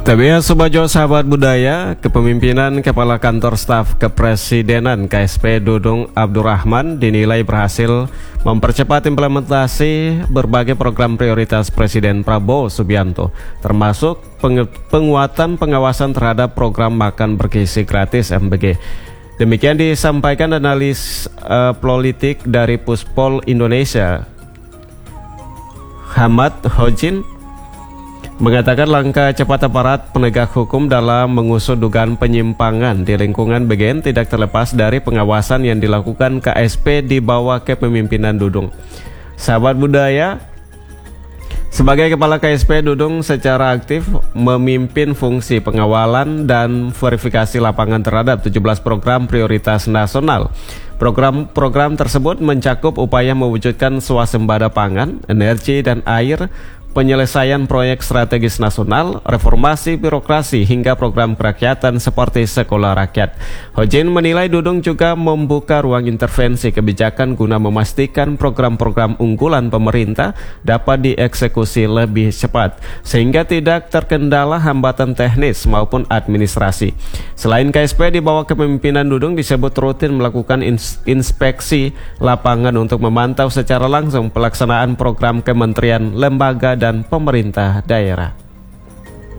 Tapi ya Sobajo sahabat budaya, kepemimpinan Kepala Kantor Staf Kepresidenan KSP Dudung Abdurrahman dinilai berhasil mempercepat implementasi berbagai program prioritas Presiden Prabowo Subianto, termasuk penguatan pengawasan terhadap program makan bergizi gratis MBG. Demikian disampaikan analis politik dari Puspol Indonesia, Hamad Hojin, mengatakan langkah cepat aparat penegak hukum dalam mengusut dugaan penyimpangan di lingkungan BGN tidak terlepas dari pengawasan yang dilakukan KSP di bawah kepemimpinan Dudung. Sahabat budaya, sebagai Kepala KSP, Dudung secara aktif memimpin fungsi pengawalan dan verifikasi lapangan terhadap 17 program prioritas nasional. Program-program tersebut mencakup upaya mewujudkan swasembada pangan, energi, dan air, penyelesaian proyek strategis nasional, reformasi birokrasi, hingga program kerakyatan seperti sekolah rakyat. Hojin menilai Dudung juga membuka ruang intervensi kebijakan guna memastikan program-program unggulan pemerintah dapat dieksekusi lebih cepat, sehingga tidak terkendala hambatan teknis maupun administrasi. Selain KSP di bawah kepemimpinan Dudung disebut rutin melakukan inspeksi lapangan untuk memantau secara langsung pelaksanaan program kementerian, lembaga, dan pemerintah daerah.